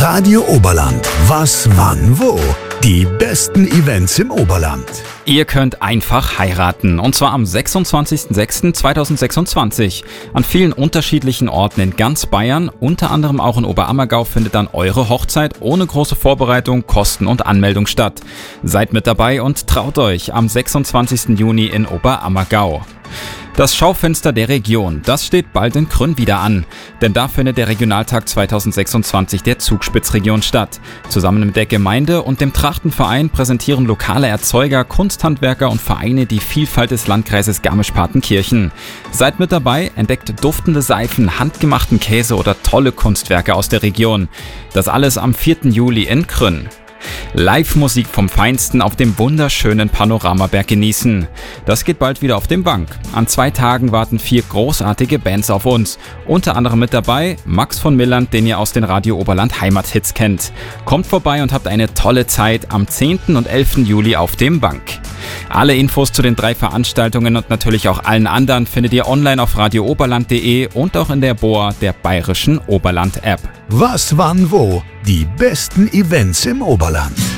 Radio Oberland. Was, wann, wo? Die besten Events im Oberland. Ihr könnt einfach heiraten, und zwar am 26.06.2026. An vielen unterschiedlichen Orten in ganz Bayern, unter anderem auch in Oberammergau, findet dann eure Hochzeit ohne große Vorbereitung, Kosten und Anmeldung statt. Seid mit dabei und traut euch am 26. Juni in Oberammergau. Das Schaufenster der Region, das steht bald in Krünn wieder an, denn da findet der Regionaltag 2026 der Zugspitzregion statt. Zusammen mit der Gemeinde und dem Trachtenverein präsentieren lokale Erzeuger, Kunsthandwerker und Vereine die Vielfalt des Landkreises Garmisch-Partenkirchen. Seid mit dabei, entdeckt duftende Seifen, handgemachten Käse oder tolle Kunstwerke aus der Region. Das alles am 4. Juli in Krünn. Live-Musik vom Feinsten auf dem wunderschönen Panoramaberg genießen. Das geht bald wieder auf den Bank. An 2 Tagen warten 4 großartige Bands auf uns. Unter anderem mit dabei Max von Milland, den ihr aus den Radio Oberland Heimathits kennt. Kommt vorbei und habt eine tolle Zeit am 10. und 11. Juli auf dem Bank. Alle Infos zu den 3 Veranstaltungen und natürlich auch allen anderen findet ihr online auf radiooberland.de und auch in der BOA, der bayerischen Oberland-App. Was, wann, wo? Die besten Events im Oberland.